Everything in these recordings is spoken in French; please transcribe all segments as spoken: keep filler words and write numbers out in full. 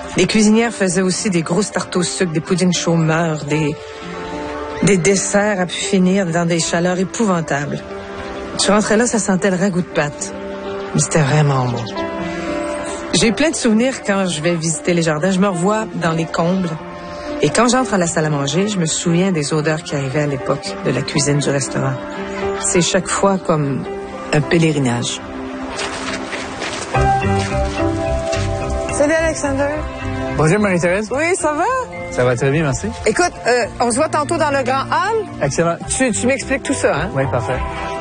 Les cuisinières faisaient aussi des grosses tartes au sucre, des puddings chômeurs, des, des desserts à pu finir dans des chaleurs épouvantables. Je rentrais là, ça sentait le ragoût de pâte. Mais c'était vraiment bon. J'ai plein de souvenirs quand je vais visiter les jardins. Je me revois dans les combles. Et quand j'entre à la salle à manger, je me souviens des odeurs qui arrivaient à l'époque de la cuisine du restaurant. C'est chaque fois comme un pèlerinage. Salut Alexander. Bonjour Marie-Thérèse. Oui, ça va? Ça va très bien, merci. Écoute, euh, on se voit tantôt dans le grand hall. Excellent. Tu, tu m'expliques tout ça, hein? Oui, parfait.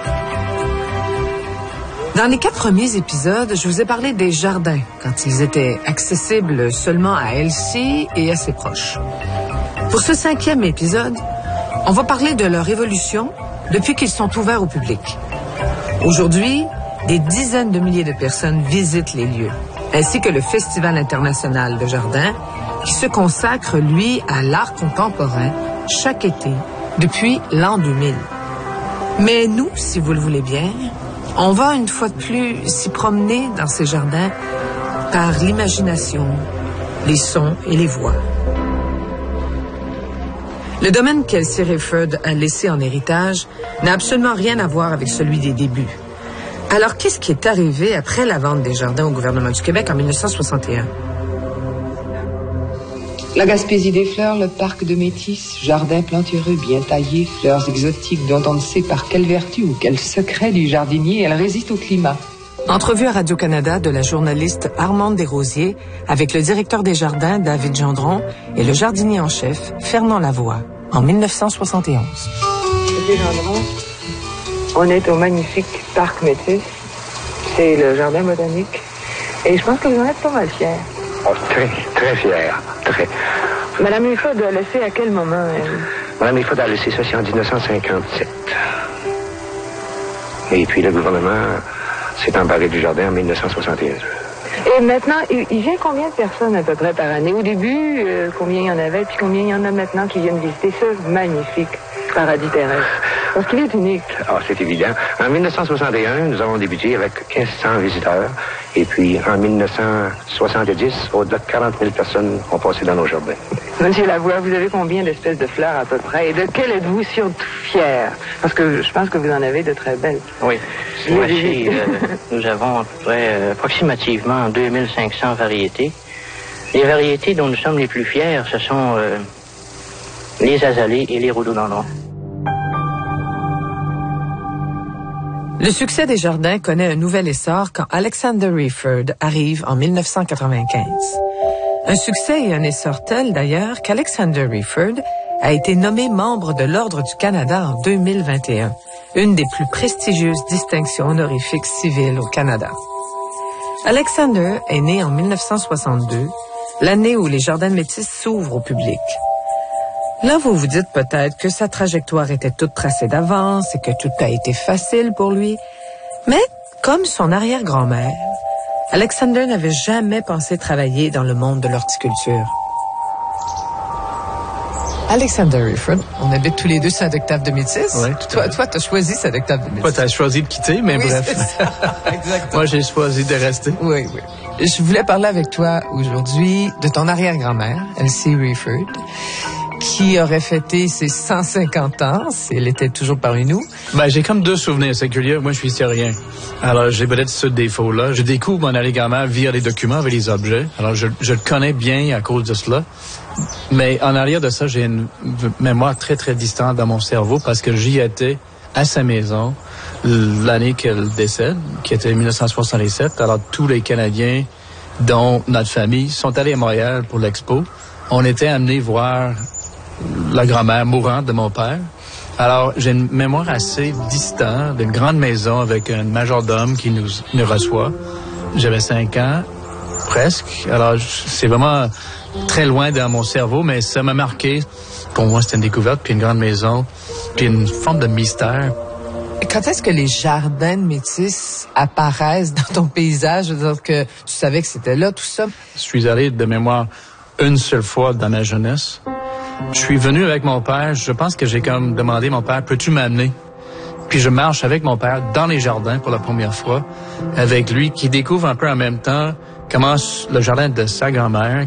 Dans les quatre premiers épisodes, je vous ai parlé des jardins, quand ils étaient accessibles seulement à Elsie et à ses proches. Pour ce cinquième épisode, on va parler de leur évolution depuis qu'ils sont ouverts au public. Aujourd'hui, des dizaines de milliers de personnes visitent les lieux, ainsi que le Festival international de jardins, qui se consacre, lui, à l'art contemporain chaque été depuis l'an deux mille. Mais nous, si vous le voulez bien, on va une fois de plus s'y promener dans ces jardins par l'imagination, les sons et les voix. Le domaine qu'Elsie Raiford a laissé en héritage n'a absolument rien à voir avec celui des débuts. Alors, qu'est-ce qui est arrivé après la vente des jardins au gouvernement du Québec en mille neuf cent soixante et un? La Gaspésie des fleurs, le parc de Métis, jardin plantureux bien taillé, fleurs exotiques dont on ne sait par quelle vertu ou quel secret du jardinier elles résistent au climat. Entrevue à Radio-Canada de la journaliste Armande Desrosiers avec le directeur des jardins, David Gendron, et le jardinier en chef, Fernand Lavoie, en mille neuf cent soixante et onze. Monsieur Gendron, on est au magnifique parc Métis. C'est le jardin botanique. Et je pense que vous en êtes pas mal fiers. Oh, très, très fier. Très. Madame Raiford a laissé à quel moment, elle? Madame Raiford a laissé ça en dix-neuf cent cinquante-sept. Et puis le gouvernement s'est emparé du jardin en mille neuf cent soixante et un. Et maintenant, il, il vient combien de personnes à peu près par année? Au début, euh, combien il y en avait, puis combien il y en a maintenant qui viennent visiter ce magnifique paradis terrestre? Parce qu'il est unique. Ah, c'est évident. En mille neuf cent soixante et un, nous avons débuté avec mille cinq cents visiteurs. Et puis, en mille neuf cent soixante-dix, au-delà de quarante mille personnes ont passé dans nos jardins. Monsieur Lavoie, vous avez combien d'espèces de fleurs à peu près? Et de quelles êtes-vous surtout fier? Parce que je pense que vous en avez de très belles. Oui. Moi, chez, euh, nous avons à peu près, euh, approximativement deux mille cinq cents variétés. Les variétés dont nous sommes les plus fiers, ce sont euh, les azalées et les rhododendrons. Le succès des jardins connaît un nouvel essor quand Alexander Raiford arrive en mille neuf cent quatre-vingt-quinze. Un succès et un essor tel d'ailleurs qu'Alexander Raiford a été nommé membre de l'Ordre du Canada en deux mille vingt et un, une des plus prestigieuses distinctions honorifiques civiles au Canada. Alexander est né en mille neuf cent soixante-deux, l'année où les jardins de Métis s'ouvrent au public. Là, vous vous dites peut-être que sa trajectoire était toute tracée d'avance et que tout a été facile pour lui. Mais, comme son arrière-grand-mère, Alexander n'avait jamais pensé travailler dans le monde de l'horticulture. Alexander Raiford, on habite tous les deux Saint-Octave de Métis. Oui, tout Toi, toi, t'as choisi Saint-Octave de Métis. Toi, t'as choisi de quitter, mais oui, bref. C'est ça. Exactement. Moi, j'ai choisi de rester. Oui, oui. Je voulais parler avec toi aujourd'hui de ton arrière-grand-mère, Elsie Raiford, qui aurait fêté ses cent cinquante ans, si elle était toujours parmi nous. Ben, j'ai comme deux souvenirs séculiers. Moi, je suis syrien. Alors, j'ai peut-être ce défaut-là. Je découvre mon arrière-grand-mère via les documents, avec les objets. Alors, je, je le connais bien à cause de cela. Mais en arrière de ça, j'ai une mémoire très, très distante dans mon cerveau parce que j'y étais à sa maison l'année qu'elle décède, qui était mille neuf cent soixante-sept. Alors, tous les Canadiens, dont notre famille, sont allés à Montréal pour l'expo. On était amenés voir la grand-mère mourante de mon père. Alors, j'ai une mémoire assez distante d'une grande maison avec un majordome qui nous, nous reçoit. J'avais cinq ans, presque. Alors, c'est vraiment très loin dans mon cerveau, mais ça m'a marqué. Pour moi, c'était une découverte, puis une grande maison, puis une forme de mystère. Quand est-ce que les jardins de Métis apparaissent dans ton paysage? Je veux dire que tu savais que c'était là, tout ça. Je suis allé de mémoire une seule fois dans ma jeunesse. Je suis venu avec mon père. Je pense que j'ai comme demandé à mon père, peux-tu m'amener? Puis je marche avec mon père dans les jardins pour la première fois, avec lui, qui découvre un peu en même temps comment le jardin de sa grand-mère,